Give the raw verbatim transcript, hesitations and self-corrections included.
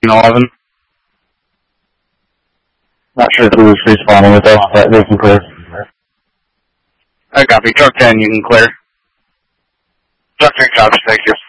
eleven. Not sure who's responding with us, but they can clear. I copy. Truck ten, you can clear. Truck ten, copy. Thank you.